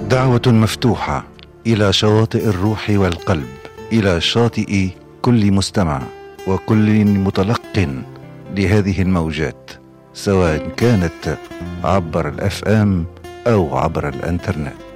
دعوة مفتوحة إلى شواطئ الروح والقلب، إلى شاطئ كل مستمع وكل متلق لهذه الموجات، سواء كانت عبر الFM أو عبر الإنترنت.